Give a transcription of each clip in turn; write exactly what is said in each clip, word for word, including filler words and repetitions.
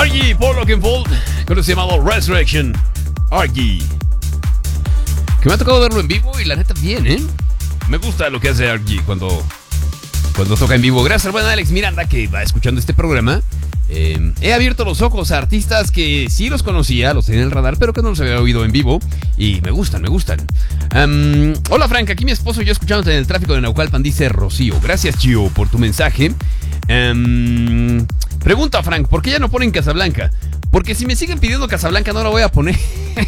Argy por Lokenfold, con este llamado Resurrection. Argy, que me ha tocado verlo en vivo y la neta bien, ¿eh? Me gusta lo que hace Argy cuando, cuando toca en vivo. Gracias al buen Alex Miranda que va escuchando este programa. Eh, he abierto los ojos a artistas que sí los conocía, los tenía en el radar, pero que no los había oído en vivo. Y me gustan, me gustan. um, Hola Frank, aquí mi esposo y yo escuchándote en el tráfico de Naucalpan, dice Rocío. Gracias Chio por tu mensaje. um, Pregunta Frank, ¿por qué ya no ponen Casablanca? Porque si me siguen pidiendo Casablanca no la voy a poner.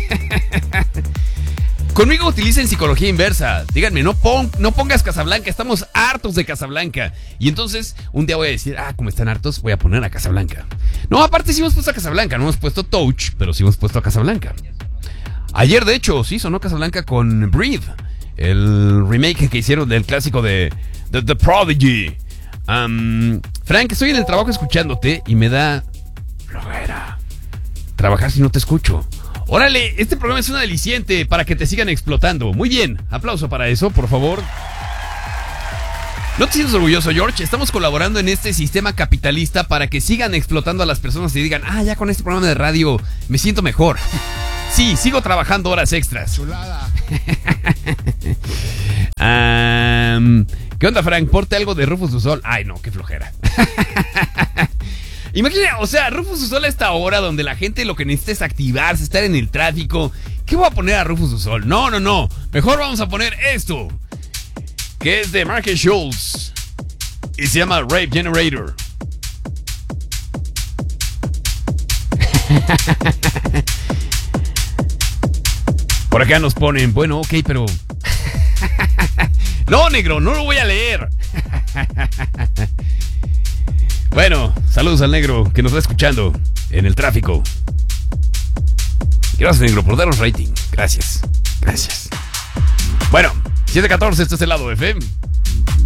Conmigo utilicen psicología inversa. Díganme, no, pon, no pongas Casablanca, estamos hartos de Casablanca. Y entonces un día voy a decir, ah, como están hartos, voy a poner a Casablanca. No, aparte sí hemos puesto a Casablanca, no hemos puesto Touch, pero sí hemos puesto a Casablanca. Ayer, de hecho, sí sonó Casablanca con Breathe, el remake que hicieron del clásico de The, The Prodigy. um, Frank, estoy en el trabajo escuchándote y me da flojera trabajar si no te escucho. Órale, este programa es un aliciente para que te sigan explotando. Muy bien, aplauso para eso, por favor. No te sientas orgulloso, George. Estamos colaborando en este sistema capitalista para que sigan explotando a las personas y digan, ah, ya con este programa de radio me siento mejor. Sí, sigo trabajando horas extras. Chulada. um, ¿Qué onda, Frank? Porte algo de Rufus du Sol. Ay, no, qué flojera. Imagina, o sea, Rufus du Sol a esta hora donde la gente lo que necesita es activarse, estar en el tráfico. ¿Qué voy a poner a Rufus du Sol? No, no, no. Mejor vamos a poner esto, que es de Marcus Schultz y se llama Rape Generator. Por acá nos ponen, bueno, ok, pero... No, negro, no lo voy a leer. Bueno, saludos al negro que nos está escuchando en el tráfico. Gracias, negro, por darnos rating. Gracias, gracias. Bueno, siete catorce, este es el lado F M.